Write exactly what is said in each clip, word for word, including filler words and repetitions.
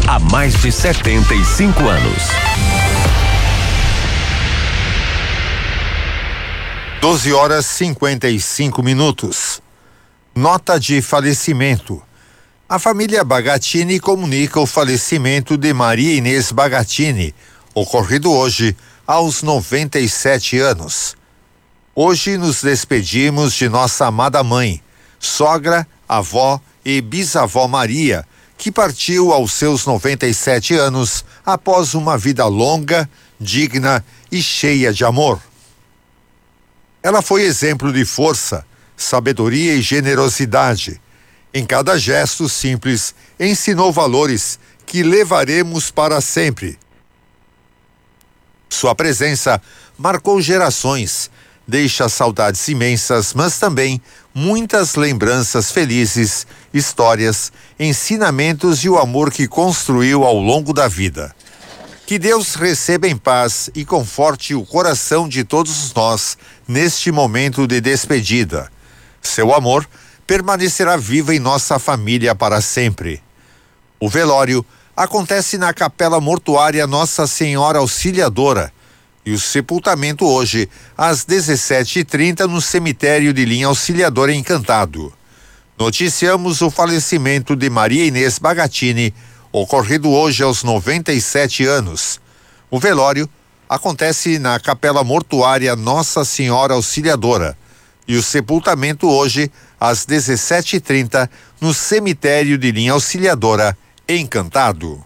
há mais de setenta e cinco anos. doze horas e cinquenta e cinco minutos. Nota de falecimento. A família Bagatini comunica o falecimento de Maria Inês Bagatini, ocorrido hoje aos noventa e sete anos. Hoje nos despedimos de nossa amada mãe, sogra, avó e bisavó Maria, que partiu aos seus noventa e sete anos após uma vida longa, digna e cheia de amor. Ela foi exemplo de força, sabedoria e generosidade. Em cada gesto simples, ensinou valores que levaremos para sempre. Sua presença marcou gerações, deixa saudades imensas, mas também muitas lembranças felizes, histórias, ensinamentos e o amor que construiu ao longo da vida. Que Deus receba em paz e conforte o coração de todos nós neste momento de despedida. Seu amor permanecerá vivo em nossa família para sempre. O velório acontece na Capela Mortuária Nossa Senhora Auxiliadora e o sepultamento hoje às dezessete e trinta no cemitério de Linha Auxiliadora Encantado. Noticiamos o falecimento de Maria Inês Bagatini, ocorrido hoje aos noventa e sete anos. O velório acontece na Capela Mortuária Nossa Senhora Auxiliadora e o sepultamento hoje às dezessete e trinta no cemitério de Linha Auxiliadora Encantado.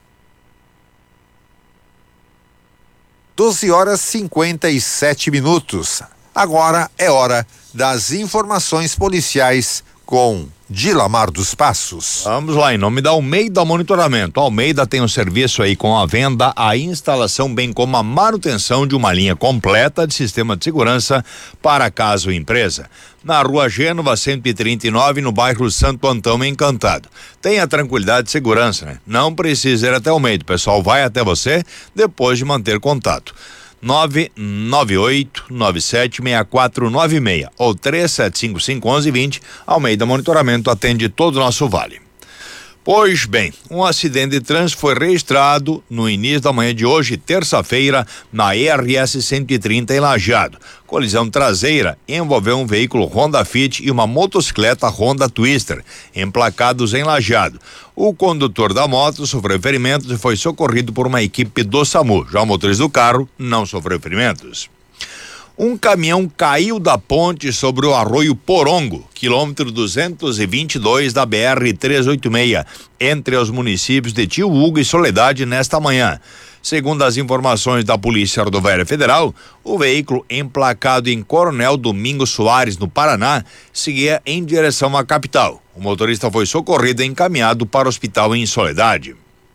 doze horas e cinquenta e sete minutos. Agora é hora das informações policiais com Dilamar dos Passos. Vamos lá, em nome da Almeida Monitoramento. A Almeida tem um serviço aí com a venda, a instalação, bem como a manutenção de uma linha completa de sistema de segurança para casa ou empresa. Na Rua Gênova, cento e trinta e nove, no bairro Santo Antão, Encantado. Tenha tranquilidade e segurança, né? Não precisa ir até Almeida. O pessoal vai até você depois de manter contato. nove nove oito nove sete seis quatro nove seis ou três sete cinco cinco um um dois zero. Almeida Monitoramento atende todo o nosso vale. Pois bem, um acidente de trânsito foi registrado no início da manhã de hoje, terça-feira, na E R S cento e trinta em Lajeado. Colisão traseira envolveu um veículo Honda Fit e uma motocicleta Honda Twister, emplacados em Lajeado. O condutor da moto sofreu ferimentos e foi socorrido por uma equipe do SAMU. Já o motorista do carro não sofreu ferimentos. Um caminhão caiu da ponte sobre o Arroio Porongo, quilômetro duzentos e vinte e dois da B R trezentos e oitenta e seis, entre os municípios de Tio Hugo e Soledade nesta manhã. Segundo as informações da Polícia Rodoviária Federal, o veículo emplacado em Coronel Domingos Soares, no Paraná, seguia em direção à capital. O motorista foi socorrido e encaminhado para o hospital em Soledade.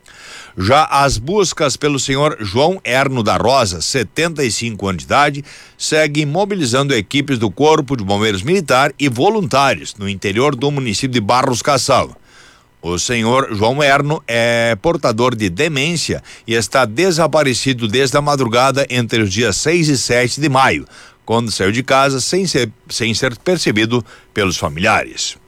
Já as buscas pelo senhor João Erno da Rosa, setenta e cinco anos de idade, seguem mobilizando equipes do Corpo de Bombeiros Militar e voluntários no interior do município de Barros Cassal. O senhor João Erno é portador de demência e está desaparecido desde a madrugada entre os dias seis e sete de maio, quando saiu de casa sem ser, sem ser percebido pelos familiares.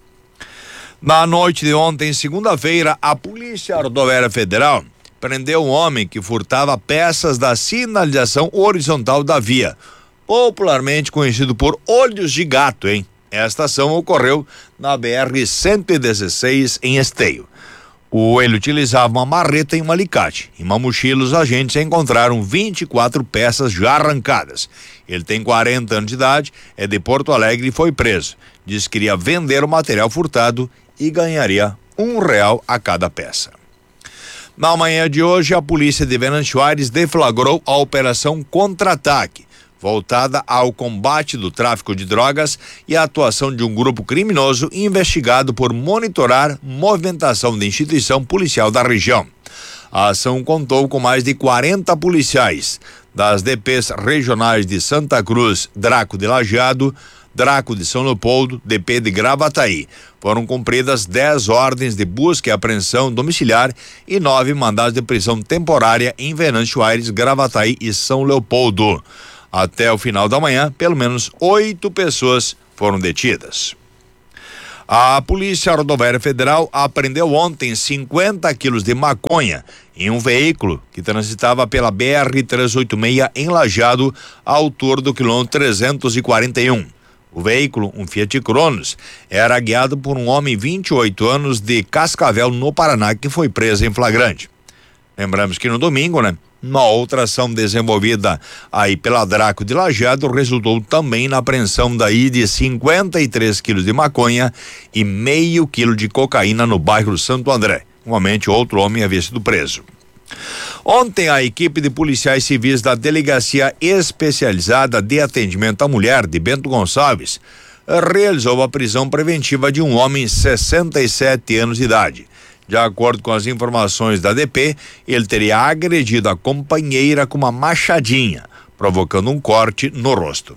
Na noite de ontem, segunda-feira, a Polícia Rodoviária Federal prendeu um homem que furtava peças da sinalização horizontal da via, popularmente conhecido por olhos de gato, hein? Esta ação ocorreu na B R cento e dezesseis em Esteio. O ele utilizava uma marreta e um alicate. Em uma mochila, os agentes encontraram vinte e quatro peças já arrancadas. Ele tem quarenta anos de idade, é de Porto Alegre e foi preso. Diz que iria vender o material furtado e ganharia um real a cada peça. Na manhã de hoje, a polícia de Venâncio Aires deflagrou a Operação Contra-Ataque, voltada ao combate do tráfico de drogas e a atuação de um grupo criminoso investigado por monitorar movimentação de instituição policial da região. A ação contou com mais de quarenta policiais das D Ps regionais de Santa Cruz, Draco de Lajeado, Draco de São Leopoldo, D P de Gravataí. Foram cumpridas dez ordens de busca e apreensão domiciliar e nove mandados de prisão temporária em Venâncio Aires, Gravataí e São Leopoldo. Até o final da manhã, pelo menos oito pessoas foram detidas. A Polícia Rodoviária Federal apreendeu ontem cinquenta quilos de maconha em um veículo que transitava pela B R trezentos e oitenta e seis em Lajeado, à altura do quilômetro trezentos e quarenta e um. O veículo, um Fiat Cronos, era guiado por um homem de vinte e oito anos de Cascavel, no Paraná, que foi preso em flagrante. Lembramos que no domingo, né? Uma outra ação desenvolvida aí pela Draco de Lajeado resultou também na apreensão daí de cinquenta e três quilos de maconha e meio quilo de cocaína no bairro Santo André. Igualmente, outro homem havia sido preso. Ontem, a equipe de policiais civis da Delegacia Especializada de Atendimento à Mulher de Bento Gonçalves realizou a prisão preventiva de um homem de sessenta e sete anos de idade. De acordo com as informações da D P, ele teria agredido a companheira com uma machadinha, provocando um corte no rosto.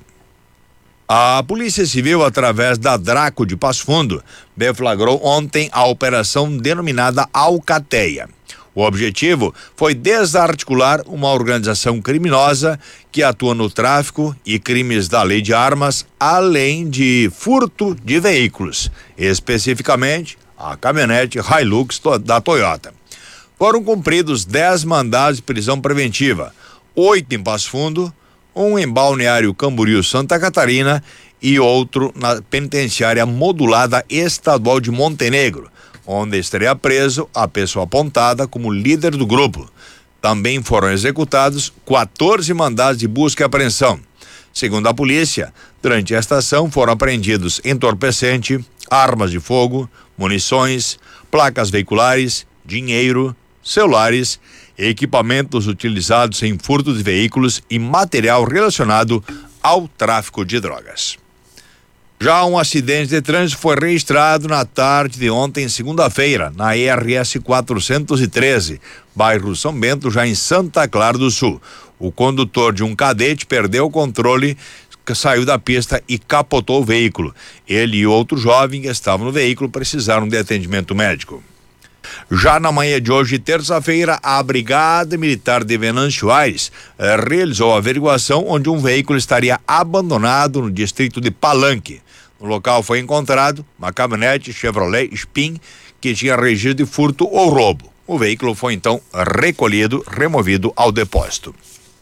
A Polícia Civil, através da Draco de Passo Fundo, deflagrou ontem a operação denominada Alcateia. O objetivo foi desarticular uma organização criminosa que atua no tráfico e crimes da lei de armas, além de furto de veículos, especificamente a caminhonete Hilux da Toyota. Foram cumpridos dez mandados de prisão preventiva, oito em Passo Fundo, um em Balneário Camboriú, Santa Catarina, e outro na penitenciária modulada estadual de Montenegro, onde estaria preso a pessoa apontada como líder do grupo. Também foram executados quatorze mandados de busca e apreensão. Segundo a polícia, durante esta ação foram apreendidos entorpecente, armas de fogo, munições, placas veiculares, dinheiro, celulares, equipamentos utilizados em furto de veículos e material relacionado ao tráfico de drogas. Já um acidente de trânsito foi registrado na tarde de ontem, segunda-feira, na E R S quatrocentos e treze, bairro São Bento, já em Santa Clara do Sul. O condutor de um cadete perdeu o controle, saiu da pista e capotou o veículo. Ele e outro jovem que estavam no veículo precisaram de atendimento médico. Já na manhã de hoje, terça-feira, a Brigada Militar de Venâncio Aires eh, realizou a averiguação onde um veículo estaria abandonado no distrito de Palanque. No local foi encontrado uma caminhonete Chevrolet Spin que tinha registro de furto ou roubo. O veículo foi então recolhido, removido ao depósito.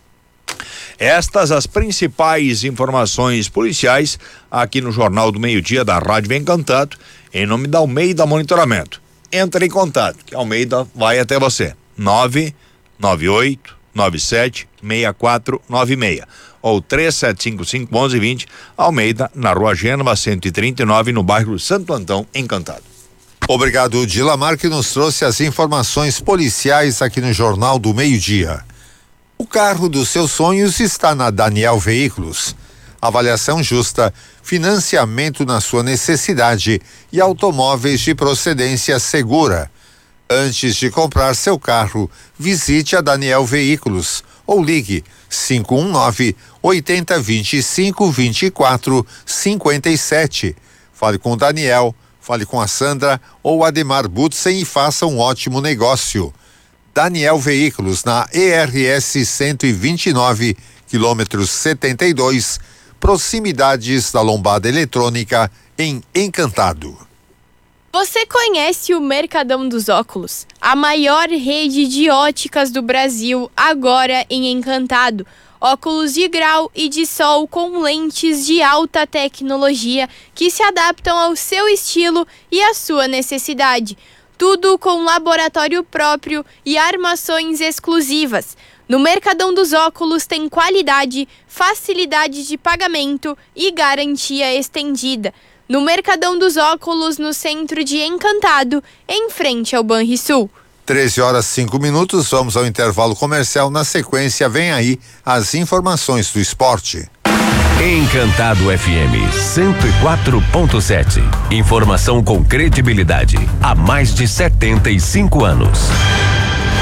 Estas as principais informações policiais aqui no Jornal do Meio-Dia da Rádio Vem Cantado, em nome da Almeida Monitoramento. Entre em contato, que a Almeida vai até você. nove nove oito nove sete seis quatro nove seis ou três sete cinco cinco um um dois zero, Almeida, na Rua Gênova cento e trinta e nove, no bairro Santo Antão, Encantado. Obrigado, Dilamar, que nos trouxe as informações policiais aqui no Jornal do Meio-Dia. O carro dos seus sonhos está na Daniel Veículos. Avaliação justa, financiamento na sua necessidade e automóveis de procedência segura. Antes de comprar seu carro, visite a Daniel Veículos ou ligue cinco um nove, oito zero dois cinco, dois quatro cinco sete. Fale com o Daniel, fale com a Sandra ou Ademar Butzen e faça um ótimo negócio. Daniel Veículos, na E R S cento e vinte e nove, quilômetros setenta e dois, proximidades da Lombada Eletrônica, em Encantado. Você conhece o Mercadão dos Óculos? A maior rede de óticas do Brasil, agora em Encantado. Óculos de grau e de sol com lentes de alta tecnologia que se adaptam ao seu estilo e à sua necessidade. Tudo com laboratório próprio e armações exclusivas. No Mercadão dos Óculos tem qualidade, facilidade de pagamento e garantia estendida. No Mercadão dos Óculos, no centro de Encantado, em frente ao Banrisul. treze horas e cinco minutos, vamos ao intervalo comercial. Na sequência, vem aí as informações do esporte. Encantado F M cento e quatro ponto sete. Informação com credibilidade há mais de setenta e cinco anos. O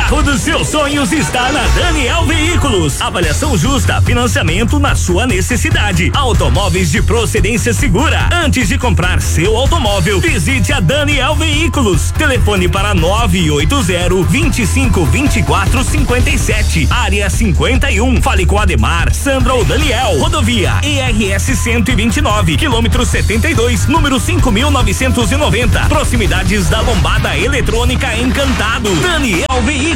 carro dos seus sonhos está na Daniel Veículos. Avaliação justa, financiamento na sua necessidade. Automóveis de procedência segura. Antes de comprar seu automóvel, visite a Daniel Veículos. Telefone para nove oito zero, vinte e cinco, vinte e quatro, cinquenta e sete. Área cinquenta e um. Fale com Ademar, Sandra ou Daniel. Rodovia E R S cento e vinte e nove, quilômetro setenta e dois, número cinco mil novecentos e noventa. Proximidades da Lombada Eletrônica Encantado. Daniel Veículos.